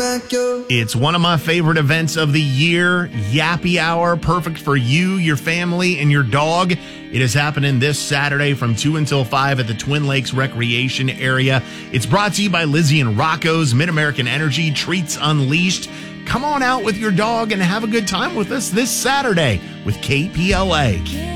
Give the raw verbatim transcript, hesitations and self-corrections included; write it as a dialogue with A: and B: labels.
A: back your...
B: It's one of my favorite events of the year, Yappy Hour, perfect for you, your family, and your dog. It is happening this Saturday from two until five at the Twin Lakes Recreation Area. It's brought to you by Lizzie and Rocco's, Mid-American Energy, Treats Unleashed. Come on out with your dog and have a good time with us this Saturday with K P L A.